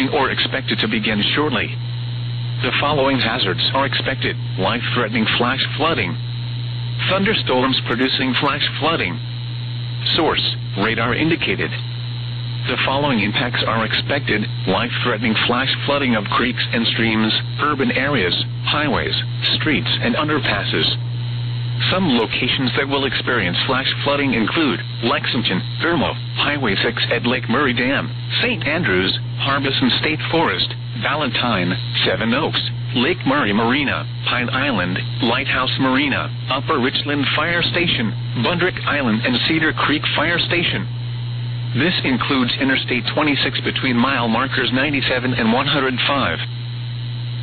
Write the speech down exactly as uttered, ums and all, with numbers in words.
starting or expected to begin shortly. The following hazards are expected: life-threatening flash flooding, thunderstorms producing flash flooding. Source: radar indicated. The following impacts are expected: life-threatening flash flooding of creeks and streams, urban areas, highways, streets, and underpasses. Some locations that will experience flash flooding include Lexington, Thermo, Highway six at Lake Murray Dam, Saint Andrews, Harbison State Forest, Valentine, Seven Oaks, Lake Murray Marina, Pine Island, Lighthouse Marina, Upper Richland Fire Station, Bundrick Island, and Cedar Creek Fire Station. This includes Interstate twenty-six between mile markers ninety-seven and one hundred five.